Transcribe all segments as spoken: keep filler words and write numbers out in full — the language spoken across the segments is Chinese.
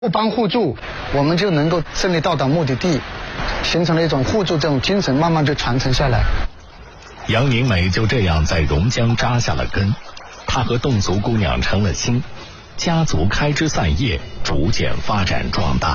互帮互助，我们就能够顺利到达目的地，形成了一种互助这种精神，慢慢就传承下来。 杨明美就这样在榕江扎下了根，她和侗族姑娘成了亲，家族开枝散叶，逐渐发展壮大。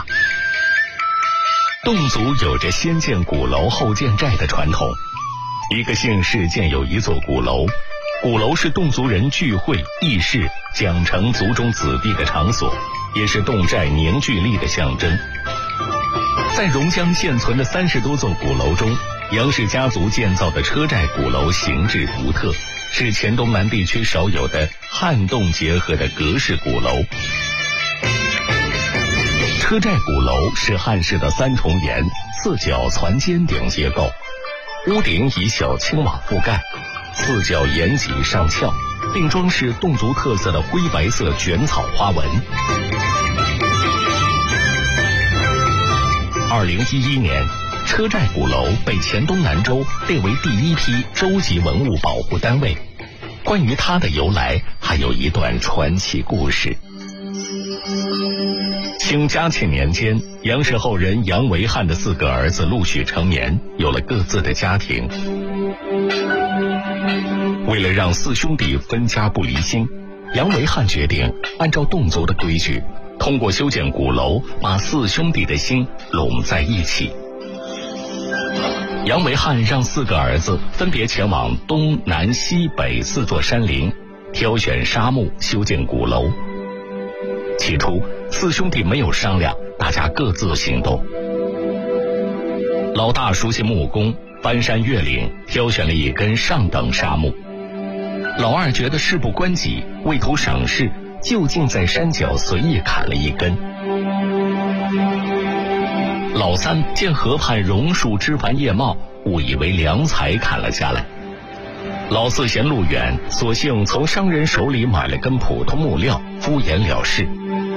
侗族有着先建鼓楼后建寨的传统，一个姓氏建有一座鼓楼，鼓楼是侗族人聚会议事、奖惩族中子弟的场所，也是侗寨凝聚力的象征。在榕江现存的三十多座鼓楼中，杨氏家族建造的车寨鼓楼形制独特，是黔东南地区少有的汉侗结合的格式鼓楼。车寨鼓楼是汉式的三重檐四角攒尖顶结构，屋顶以小青瓦覆盖，四角檐脊上翘，并装饰侗族特色的灰白色卷草花纹。二零一一年，车寨鼓楼被黔东南州列为第一批州级文物保护单位。关于它的由来，还有一段传奇故事。清嘉庆年间，杨氏后人杨维汉的四个儿子陆续成年，有了各自的家庭。为了让四兄弟分家不离心，杨维汉决定按照侗族的规矩，通过修建鼓楼把四兄弟的心拢在一起。杨维汉让四个儿子分别前往东南西北四座山林，挑选沙木修建鼓楼。起初四兄弟没有商量，大家各自行动。老大熟悉木工，翻山越岭挑选了一根上等沙木。老二觉得事不关己，为图省事，就近在山脚随意砍了一根。老三见河畔榕树枝繁叶茂，误以为良材，砍了下来。老四嫌路远，索性从商人手里买了根普通木料，敷衍了事。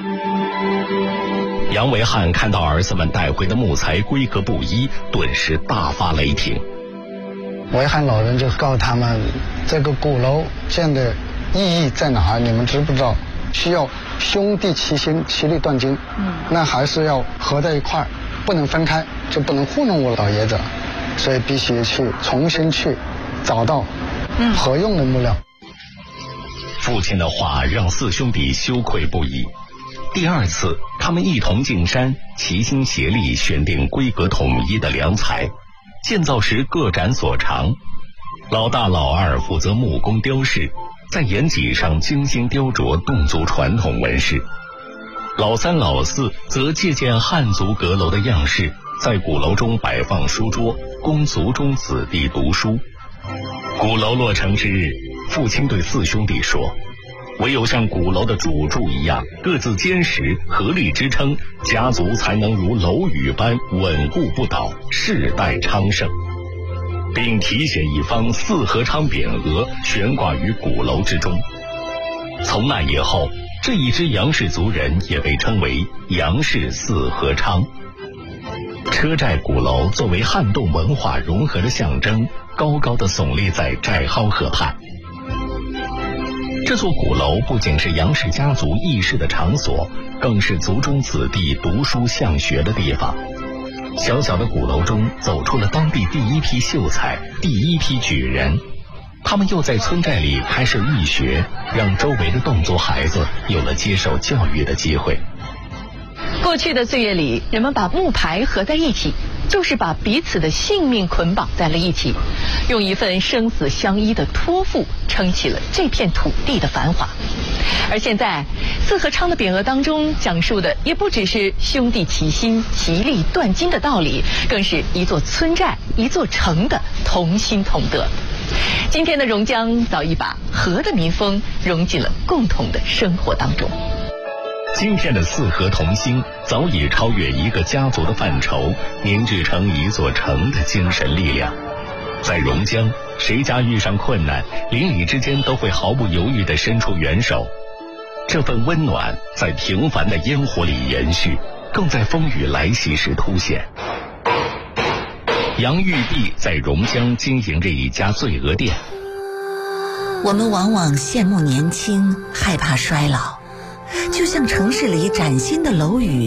杨维汉看到儿子们带回的木材规格不一，顿时大发雷霆。 维汉老人就告诉他们，这个鼓楼建的意义在哪儿？你们知不知道？需要兄弟齐心，其利断金。嗯，那还是要合在一块儿，不能分开，就不能糊弄我老爷子，所以必须去重新去找到合用的木料。 父亲的话让四兄弟羞愧不已。第二次，他们一同进山，齐心协力选定规格统一的良材，建造时各展所长。老大老二负责木工雕饰，在檐脊上精心雕琢侗族传统纹饰。老三老四则借鉴汉族阁楼的样式，在鼓楼中摆放书桌，供族中子弟读书。鼓楼落成之日，父亲对四兄弟说，唯有像鼓楼的主柱一样各自坚实，合力支撑，家族才能如楼宇般稳固不倒，世代昌盛，并题写一方四合昌匾额悬挂于鼓楼之中。从那以后，这一支杨氏族人也被称为杨氏四合昌。车寨鼓楼作为汉侗文化融合的象征，高高的耸立在寨蒿河畔。这座鼓楼不仅是杨氏家族议事的场所，更是族中子弟读书向学的地方。小小的鼓楼中走出了当地第一批秀才，第一批举人。他们又在村寨里开设义学，让周围的侗族孩子有了接受教育的机会。 过去的岁月里，人们把木牌合在一起，就是把彼此的性命捆绑在了一起，用一份生死相依的托付撑起了这片土地的繁华。而现在四合昌的匾额当中讲述的也不只是兄弟齐心其利断金的道理，更是一座村寨一座城的同心同德。今天的榕江早已把和的民风融进了共同的生活当中。 今天的四合同心早已超越一个家族的范畴，凝聚成一座城的精神力量。在榕江，谁家遇上困难，邻里之间都会毫不犹豫地伸出援手。这份温暖在平凡的烟火里延续，更在风雨来袭时凸显。杨玉璧在榕江经营着一家醉鹅店。 我们往往羡慕年轻，害怕衰老， 就像城市里崭新的楼宇